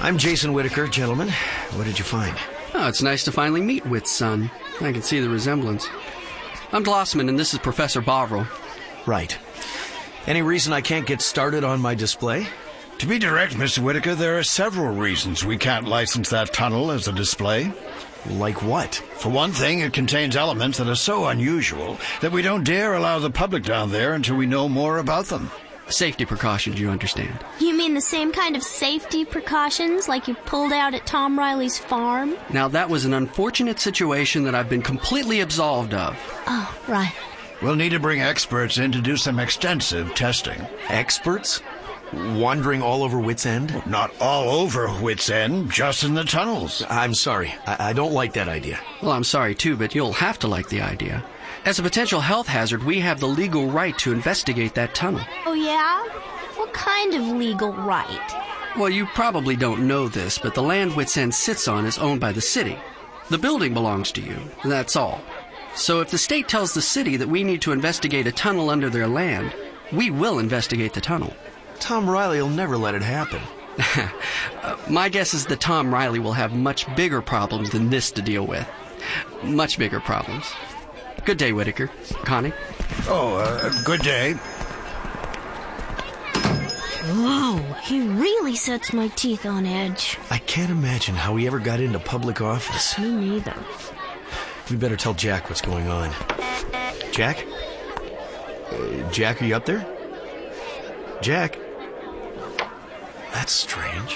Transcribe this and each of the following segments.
I'm Jason Whitaker, gentlemen. What did you find? Oh, it's nice to finally meet Whit's son. I can see the resemblance. I'm Glossman, and this is Professor Bovril. Right. Any reason I can't get started on my display? To be direct, Mr. Whitaker, there are several reasons we can't license that tunnel as a display. Like what? For one thing, it contains elements that are so unusual that we don't dare allow the public down there until we know more about them. Safety precautions, you understand. You mean the same kind of safety precautions like you pulled out at Tom Riley's farm? Now, that was an unfortunate situation that I've been completely absolved of. Oh, right. We'll need to bring experts in to do some extensive testing. Experts? Wandering all over Whit's End? Not all over Whit's End, just in the tunnels. I'm sorry. I don't like that idea. Well, I'm sorry too, but you'll have to like the idea. As a potential health hazard, we have the legal right to investigate that tunnel. Oh, yeah? What kind of legal right? Well, you probably don't know this, but the land Whit's End sits on is owned by the city. The building belongs to you, that's all. So if the state tells the city that we need to investigate a tunnel under their land, we will investigate the tunnel. Tom Riley will never let it happen. My guess is that Tom Riley will have much bigger problems than this to deal with. Much bigger problems. Good day, Whitaker. Connie? Good day. Whoa, he really sets my teeth on edge. I can't imagine how he ever got into public office. Me neither. We better tell Jack what's going on. Jack? Jack, are you up there? Jack? That's strange.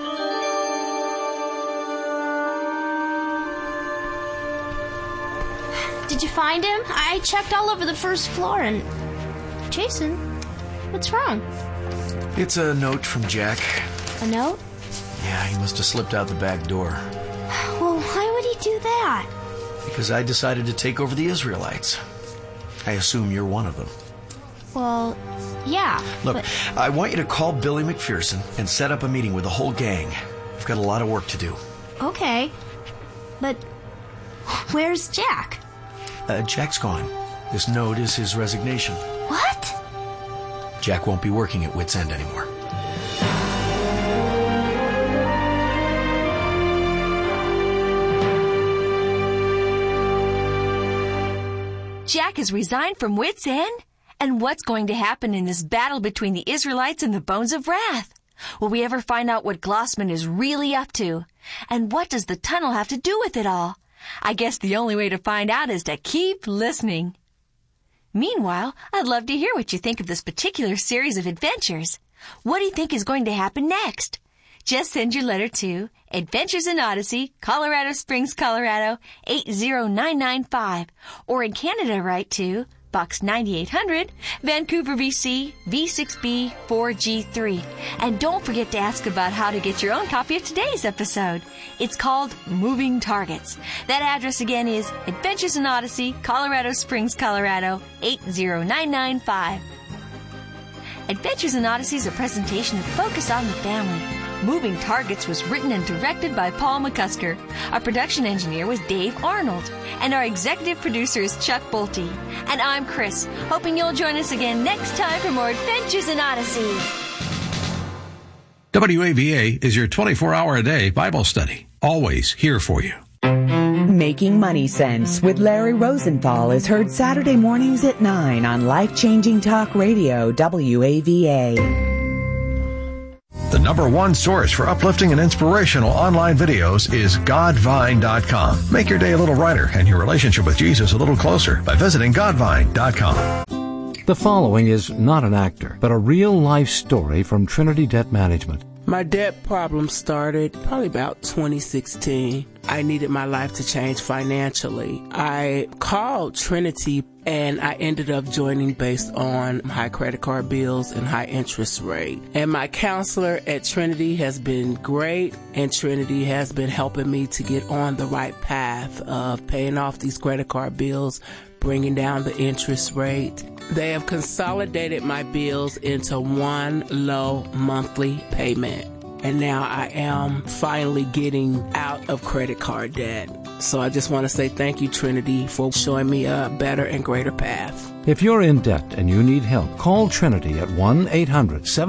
Did you find him? I checked all over the first floor and... Jason, what's wrong? It's a note from Jack. A note? Yeah, he must have slipped out the back door. Well, why would he do that? Because I decided to take over the Israelites. I assume you're one of them. Well, yeah. Look, but... I want you to call Billy McPherson and set up a meeting with the whole gang. We've got a lot of work to do. Okay. But where's Jack? Jack's gone. This note is his resignation. What? Jack won't be working at Whit's End anymore. Jack has resigned from Whit's End? And what's going to happen in this battle between the Israelites and the Bones of Wrath? Will we ever find out what Glossman is really up to? And what does the tunnel have to do with it all? I guess the only way to find out is to keep listening. Meanwhile, I'd love to hear what you think of this particular series of adventures. What do you think is going to happen next? Just send your letter to Adventures in Odyssey, Colorado Springs, Colorado, 80995. Or in Canada, write to Box 9800, Vancouver, BC, V6B 4G3. And don't forget to ask about how to get your own copy of today's episode. It's called Moving Targets. That address again is Adventures in Odyssey, Colorado Springs, Colorado, 80995. Adventures in Odyssey is a presentation of Focus on the Family. Moving Targets was written and directed by Paul McCusker. Our production engineer was Dave Arnold. And our executive producer is Chuck Bolte. And I'm Chris, hoping you'll join us again next time for more Adventures in Odyssey. WAVA is your 24-hour-a-day Bible study. Always here for you. Making Money Sense with Larry Rosenthal is heard Saturday mornings at 9 on Life-Changing Talk Radio, WAVA. The number one source for uplifting and inspirational online videos is Godvine.com. Make your day a little brighter and your relationship with Jesus a little closer by visiting Godvine.com. The following is not an actor, but a real-life story from Trinity Debt Management. My debt problem started probably about 2016. I needed my life to change financially. I called Trinity and I ended up joining based on high credit card bills and high interest rate. And my counselor at Trinity has been great, and Trinity has been helping me to get on the right path of paying off these credit card bills, bringing down the interest rate. They have consolidated my bills into one low monthly payment. And now I am finally getting out of credit card debt. So I just want to say thank you, Trinity, for showing me a better and greater path. If you're in debt and you need help, call Trinity at 1-800-7